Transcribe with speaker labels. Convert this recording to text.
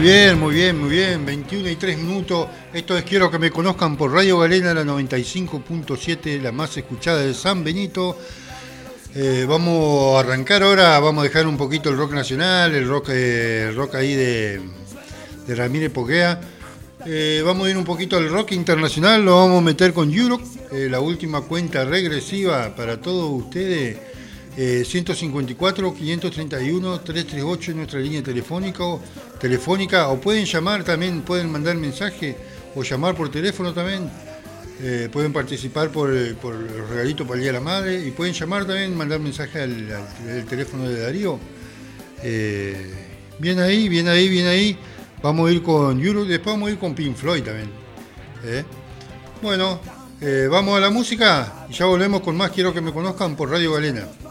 Speaker 1: bien, muy bien, muy bien. 21:03. Esto es Quiero que me conozcan por Radio Galena, la 95.7, la más escuchada de San Benito. Vamos a arrancar ahora, vamos a dejar un poquito el rock nacional, el rock ahí de Ramírez Poquea. Vamos a ir un poquito al rock internacional, lo vamos a meter con Europe, la última cuenta regresiva para todos ustedes. 154 531 338 en nuestra línea telefónica, o pueden llamar también, pueden mandar mensaje o llamar por teléfono también. Pueden participar por los regalitos para el Día de la Madre, y pueden llamar también, mandar mensaje al teléfono de Darío. Bien ahí, bien ahí, bien ahí. Vamos a ir con Europe, después vamos a ir con Pink Floyd también. Bueno, vamos a la música y ya volvemos con más Quiero que me conozcan por Radio Galena.